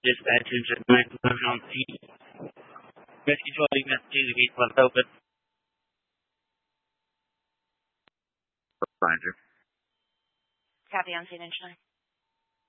Dispatch engine 911 on scene. Rescue 12 messages, the gate's left open. Roger. Copy on scene, engine 9.